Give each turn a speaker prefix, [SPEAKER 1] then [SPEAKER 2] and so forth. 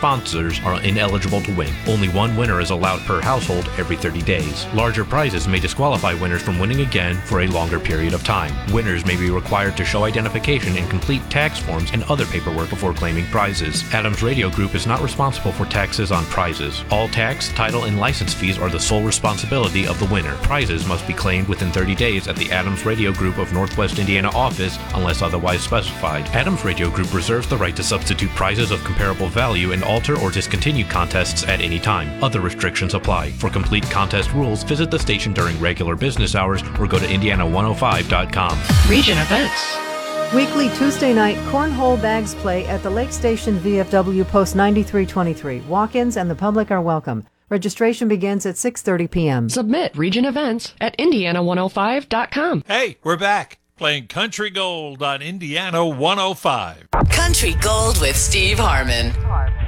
[SPEAKER 1] sponsors are ineligible to win. Only one winner is allowed per household every 30 days. Larger prizes may disqualify winners from winning again for a longer period of time. Winners may be required to show identification and complete tax forms and other paperwork before claiming prizes. Adams Radio Group is not responsible for taxes on prizes. All tax, title, and license fees are the sole responsibility of the winner. Prizes must be claimed within 30 days at the Adams Radio Group of Northwest Indiana office unless otherwise specified. Adams Radio Group reserves the right to substitute prizes of comparable value and alter or discontinue contests at any time. Other restrictions apply. For complete contest rules, visit the station during regular business hours or go to Indiana105.com.
[SPEAKER 2] Region events.
[SPEAKER 3] Weekly Tuesday night cornhole bags play at the Lake Station VFW Post 9323. Walk-ins and the public are welcome. Registration begins at 6:30 p.m.
[SPEAKER 2] Submit region events at Indiana105.com.
[SPEAKER 4] Hey, we're back playing Country Gold on Indiana 105.
[SPEAKER 5] Country Gold with Steve Harmon.